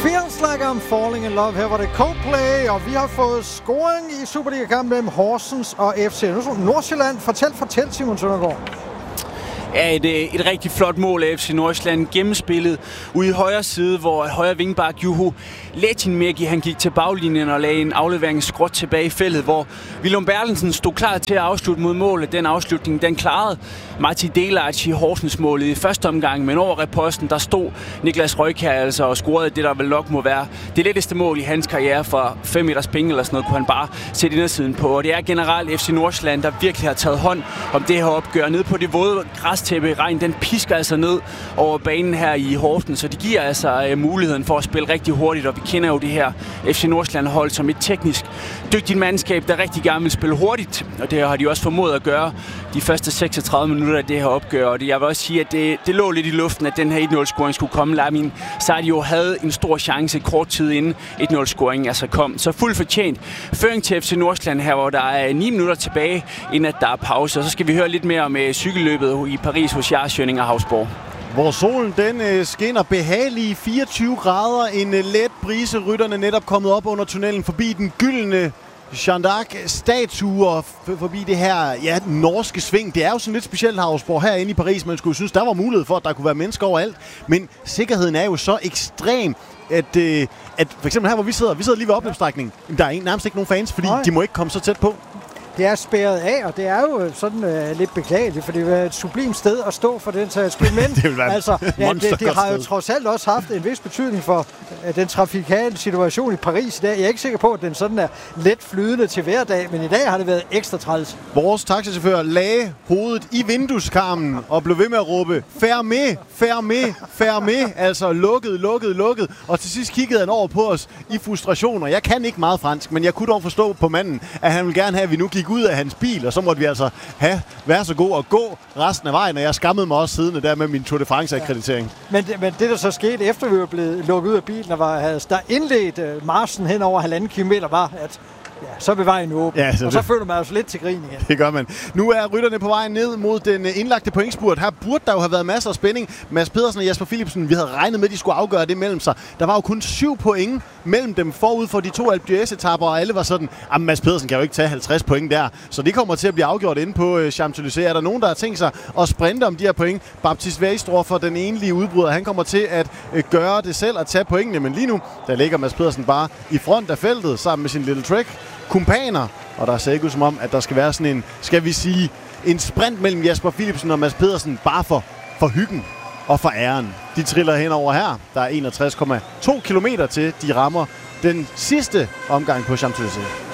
Feels like I'm falling in love. Her var det Coldplay, og vi har fået scoring i Superliga-kampen mellem Horsens og FC Nordsjælland. Fortæl, Simon Søndergaard. Ja, et rigtig flot mål af FC Nordsjælland, gennemspillet ude i højre side, hvor højre vingbak Juho Letinmäki, han gik til baglinjen og lagde en aflevering skråt tilbage i feltet, hvor Willum Bertelsen stod klar til at afslutte mod målet. Den afslutning, den klarede Martin Delac i Horsens målet i første omgang, men over reposten, der stod Niklas Røykjær altså og scorede det, der vel nok må være det letteste mål i hans karriere fra 5 meters penge eller sådan noget, kunne han bare sætte indersiden på. Og det er generelt FC Nordsjælland, der virkelig har taget hånd om det her opgør. Nede på det våde græstæppe, regn, den pisker altså ned over banen her i Horsens, så det giver altså muligheden for at spille rigtig hurtigt, og vi kender jo det her FC Nordsjælland-hold som et teknisk dygtigt mandskab, der rigtig gerne vil spille hurtigt, og det har de også formået at gøre de første 36 minutter af det her opgør, og jeg vil også sige, at det lå lidt i luften, at den her 1-0-scoring skulle komme. Lamin Sadio havde en stor chance kort tid inden 1-0-scoringen altså kom, så fuldt fortjent føring til FC Nordsjælland her, hvor der er 9 minutter tilbage, inden at der er pause, og så skal vi høre lidt mere om cykelløbet i Paris hos Jars Jønning og Havsborg. Hvor solen den skinner behagelige 24 grader, en let brise, rytterne netop kommet op under tunnelen forbi den gyldne Jeanne d'Arc-statue og forbi det her norske sving. Det er jo sådan lidt specielt, Havsborg, herinde i Paris. Man skulle synes, der var mulighed for, at der kunne være mennesker overalt. Men sikkerheden er jo så ekstrem, at for eksempel her, hvor vi sidder lige ved opløbsstrækningen, der er nærmest ikke nogen fans, fordi de må ikke komme så tæt på. Det er spærret af, og det er jo sådan lidt beklageligt, for det er et sublimt sted at stå for den sags skyld. Men det har jo trods alt også haft en vis betydning for den trafikale situation i Paris i dag. Jeg er ikke sikker på, at den sådan er let flydende til hverdag, men i dag har det været ekstra træls. Vores taxichauffør lagde hovedet i vindueskarmen og blev ved med at råbe fermé, altså lukket. Og til sidst kiggede han over på os i frustration, og jeg kan ikke meget fransk, men jeg kunne dog forstå på manden, at han ville gerne have, at vi nu gik ud af hans bil, og så måtte vi altså være så god at gå resten af vejen, og jeg skammede mig også siddende der med min Tour de France-akkreditering. Men det, der så skete, efter vi var blevet lukket ud af bilen, og der indledt marchen hen over 1,5 kilometer, var, at så vil vejen åben. Ja, og så føler man altså lidt til grin igen. Det gør man. Nu er rytterne på vej ned mod den indlagte pointspurt. Her burde der jo have været masser af spænding. Mads Pedersen og Jesper Philipsen, vi havde regnet med, at de skulle afgøre det mellem sig. Der var jo kun 7 point mellem dem forud for de 2 Alpe d'Huez-etapper, og alle var sådan, Mads Pedersen kan jo ikke tage 50 point der. Så det kommer til at blive afgjort inde på Champs-Élysées. Er der nogen, der har tænkt sig at sprinte om de her point? Baptiste Weistroffer, den enlige udbryder, han kommer til at gøre det selv og tage pointene. Men lige nu, der ligger Mads Pedersen bare i front af feltet sammen med sin Little Trek kumpaner, og der ser ikke ud som om, at der skal være sådan en, skal vi sige, en sprint mellem Jesper Philipsen og Mads Pedersen, bare for hyggen og for æren. De triller henover her. Der er 61,2 kilometer til, de rammer den sidste omgang på Champs-Élysées.